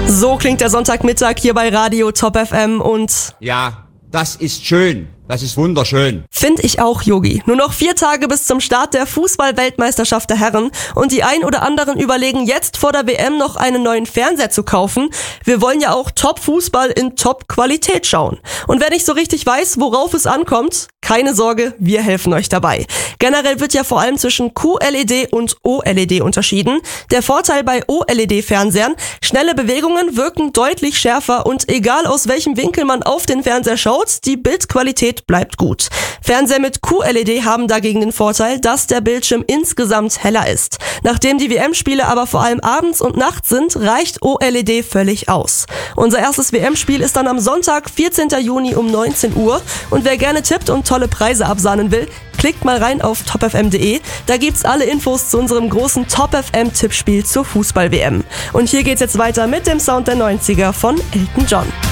So klingt der Sonntagmittag hier bei Radio Top FM und ja, das ist schön. Das ist wunderschön. Find ich auch, Yogi. Nur noch 4 Tage bis zum Start der Fußball-Weltmeisterschaft der Herren und die ein oder anderen überlegen jetzt vor der WM noch einen neuen Fernseher zu kaufen. Wir wollen ja auch Top-Fußball in Top-Qualität schauen. Und wer nicht so richtig weiß, worauf es ankommt, keine Sorge, wir helfen euch dabei. Generell wird ja vor allem zwischen QLED und OLED unterschieden. Der Vorteil bei OLED-Fernsehern: schnelle Bewegungen wirken deutlich schärfer und egal aus welchem Winkel man auf den Fernseher schaut, die Bildqualität bleibt gut. Fernseher mit QLED haben dagegen den Vorteil, dass der Bildschirm insgesamt heller ist. Nachdem die WM-Spiele aber vor allem abends und nachts sind, reicht OLED völlig aus. Unser erstes WM-Spiel ist dann am Sonntag, 14. Juni um 19 Uhr. Und wer gerne tippt und tolle Preise absahnen will, klickt mal rein auf topfm.de. Da gibt's alle Infos zu unserem großen Top-FM-Tippspiel zur Fußball-WM. Und hier geht's jetzt weiter mit dem Sound der 90er von Elton John.